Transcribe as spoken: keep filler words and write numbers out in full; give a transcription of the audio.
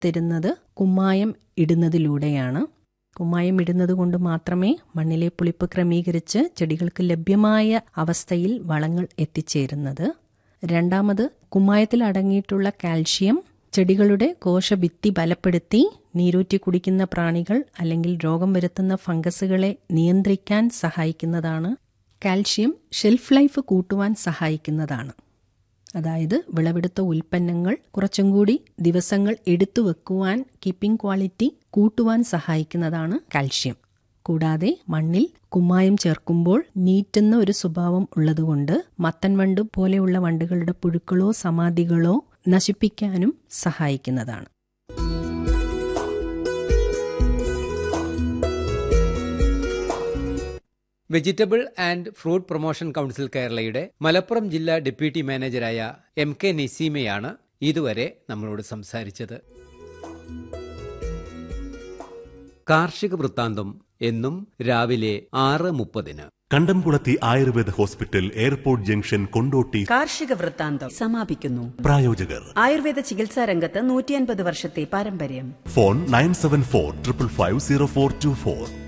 തരുന്നത് കുമ്മായം ഇടുന്നതിലൂടെയാണ്. കുമ്മായം ഇടുന്നത് കൊണ്ട് മാത്രമേ മണ്ണിലെ പുളിപ്പ് ക്രമീകരിച്ച് ചെടികൾക്ക് ലഭ്യമായ അവസ്ഥയിൽ വളങ്ങൾ എത്തിച്ചേരുന്നത്. രണ്ടാമത്, കുമ്മായത്തിൽ അടങ്ങിയിട്ടുള്ള കാൽഷ്യം ചെടികളുടെ കോശഭിത്തി ബലപ്പെടുത്തി നീരൂറ്റി കുടിക്കുന്ന പ്രാണികൾ അല്ലെങ്കിൽ രോഗം വരുത്തുന്ന ഫംഗസുകളെ നിയന്ത്രിക്കാൻ സഹായിക്കുന്നതാണ്. കാൽഷ്യം ഷെൽഫ് ലൈഫ് കൂട്ടുവാൻ സഹായിക്കുന്നതാണ്. അതായത് വിളവെടുത്ത ഉൽപ്പന്നങ്ങൾ കുറച്ചും കൂടി ദിവസങ്ങൾ എടുത്തു വെക്കുവാൻ, കീപ്പിംഗ് ക്വാളിറ്റി കൂട്ടുവാൻ സഹായിക്കുന്നതാണ് കാൽഷ്യം. കൂടാതെ മണ്ണിൽ കുമ്മായം ചേർക്കുമ്പോൾ നീറ്റുന്ന ഒരു സ്വഭാവം ഉള്ളതുകൊണ്ട് മത്തൻ വണ്ട് പോലെയുള്ള വണ്ടുകളുടെ പുഴുക്കളോ സമാധികളോ നശിപ്പിക്കാനും സഹായിക്കുന്നതാണ്. Vegetable and fruit promotion council കേരളയുടെ മലപ്പുറം ജില്ലാ ഡെപ്യൂട്ടി മാനേജരായ എം കെ നസീമയാണ് ഇതുവരെ നമ്മളോട് സംസാരിച്ചത്. കാർഷിക വൃത്താന്തം എന്നും രാവിലെ ആറ് മുപ്പതിന് കണ്ടംകുളത്തി Ayurveda hospital, airport junction, Kondotty. കാർഷിക വൃത്താന്തം സമാപിക്കുന്നു. പ്രായോജകർ ആയുർവേദ ചികിത്സാ രംഗത്ത് നൂറ്റിയൻപത് വർഷത്തെ പാരമ്പര്യം. Phone nine seven four triple five zero four to four.